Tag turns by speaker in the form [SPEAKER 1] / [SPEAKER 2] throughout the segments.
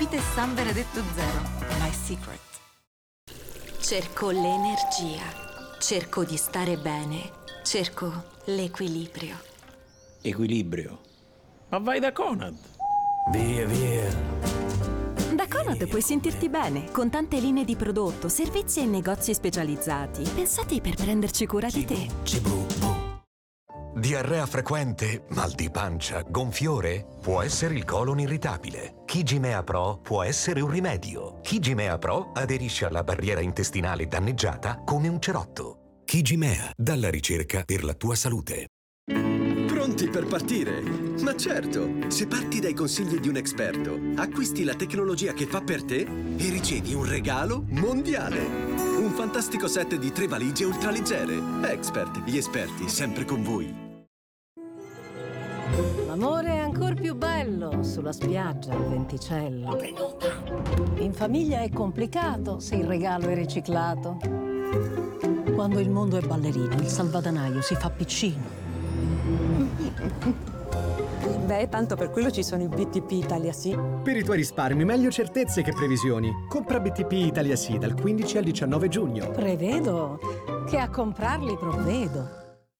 [SPEAKER 1] Vite San Benedetto Zero, my secret.
[SPEAKER 2] Cerco l'energia, cerco di stare bene, cerco l'equilibrio.
[SPEAKER 3] Equilibrio? Ma vai da Conad!
[SPEAKER 4] Via, via.
[SPEAKER 2] Da Conad puoi sentirti bene, con tante linee di prodotto, servizi e negozi specializzati, pensati per prenderci cura di te.
[SPEAKER 5] Diarrea frequente, mal di pancia, gonfiore? Può essere il colon irritabile. Kigimea Pro può essere un rimedio. Kigimea Pro aderisce alla barriera intestinale danneggiata come un cerotto. Kigimea, dalla ricerca per la tua salute.
[SPEAKER 6] Pronti per partire? Ma certo! Se parti dai consigli di un esperto, acquisti la tecnologia che fa per te e ricevi un regalo mondiale! Un fantastico set di 3 valigie ultraleggere. Expert, gli esperti, sempre con voi.
[SPEAKER 7] L'amore è ancora più bello sulla spiaggia al venticello. In famiglia è complicato se il regalo è riciclato. Quando il mondo è ballerino, il salvadanaio si fa piccino.
[SPEAKER 8] Beh, tanto per quello ci sono i BTP Italia Sì.
[SPEAKER 9] Per i tuoi risparmi, meglio certezze che previsioni. Compra BTP Italia Sì dal 15 al 19 giugno.
[SPEAKER 7] Prevedo che a comprarli provvedo.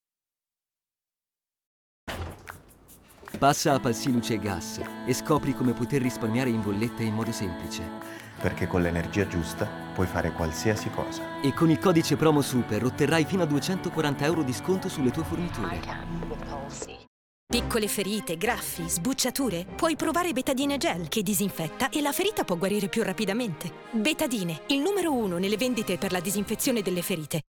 [SPEAKER 10] Passa a Palsi Luce e Gas e scopri come poter risparmiare in bolletta in modo semplice.
[SPEAKER 11] Perché con l'energia giusta puoi fare qualsiasi cosa.
[SPEAKER 10] E con il codice promo SUPER otterrai fino a 240 euro di sconto sulle tue forniture.
[SPEAKER 2] Piccole ferite, graffi, sbucciature. Puoi provare Betadine Gel che disinfetta e la ferita può guarire più rapidamente. Betadine, il numero 1 nelle vendite per la disinfezione delle ferite.